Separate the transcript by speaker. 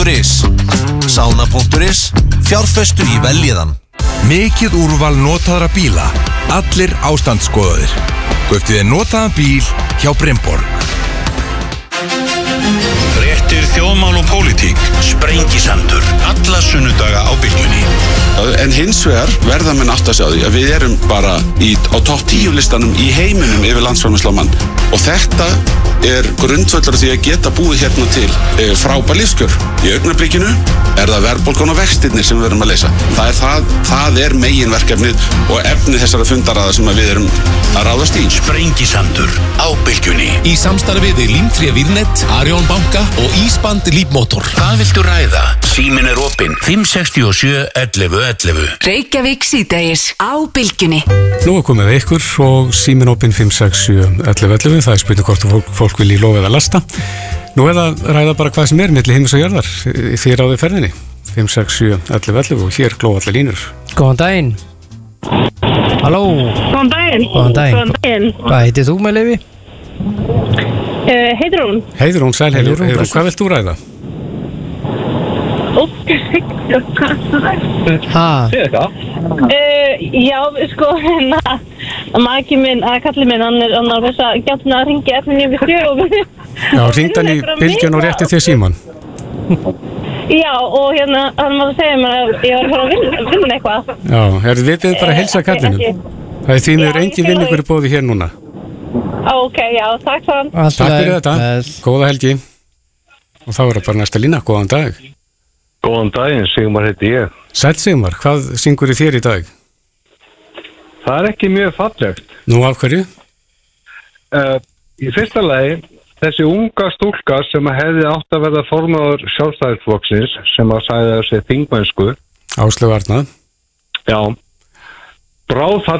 Speaker 1: Sauna.is Sauna.is Fjárfestu í veljiðan.
Speaker 2: Mikið úrval notaðra bíla. Allir ástandsskoðaðir. Kauptu þér notaðan bíl hjá Brynborg.
Speaker 3: Fréttir þjóðmál og pólitík. Sprengisandur. Alla sunnudaga á Bylgjunni.
Speaker 4: En hins vegar verða menn átt að sjá því að við erum bara á topp 10 listanum í heiminum yfir landsframleiðslu á mann. Og þetta grundvöllur því að geta búið hérna til frábær lífskjör. Í augnablikinu það verðbólgan og vextirnir sem við erum að leysa. Það er meginverkefnið og efnið þessara fundaraða sem við erum að ráðast í.
Speaker 3: Sprengisandur á Bylgjunni.
Speaker 1: Í samstarfi við Límtré Vírnet, Arion banka og Ísband Lífmotor.
Speaker 3: Hvað viltu ræða? Síminn er opinn 567 11 11.
Speaker 5: Reykjavík síðdegis á Bylgjunni.
Speaker 6: Nú er komið ykkur og síminn opinn 567 11 11. Það er spurning hvort fólk vilji lofa eða lasta. Nú er það ræða bara hvað sem milli himins og jarðar þér á því ferðinni. 567 11 11 og hér glóa allir línur.
Speaker 7: Góðan daginn. Halló.
Speaker 8: Góðan daginn.
Speaker 7: Góðan daginn.
Speaker 8: Góðan daginn.
Speaker 7: Hvað heitir þú með leyfi?
Speaker 8: Heiðrún.
Speaker 6: Heiðrún, sæl Heiðrún. Hvað vilt þú ræða?
Speaker 8: Já, sko, maki minn, kalli minn, hann er þess að gætna að ringi F947.
Speaker 6: Já, ringd hann í Bylgjuna og rétti þér síman.
Speaker 8: Já, og hann var að segja mér að ég var að fara að vinna eitthvað.
Speaker 6: Já, við bara að heilsa kallinu. Það er því mér engin vinningur í boði hér núna.
Speaker 8: Ok, já, takk svo.
Speaker 6: Takk fyrir þetta, góða helgi. Og þá er það bara næsta lína, góðan dag.
Speaker 9: Góðan daginn, Sigmar heiti ég.
Speaker 6: Sæll Sigmar, hvað syngur þér í dag?
Speaker 9: Það er ekki mjög fallegt.
Speaker 6: Nú, af hverju?
Speaker 9: Í fyrsta lagi, þessi unga stúlka sem hefði átt að verða formaður Sjálfstæðisflokksins sem að sagði þessi þingmennsku.
Speaker 6: Áslaug Arna.
Speaker 9: Já, bráðfall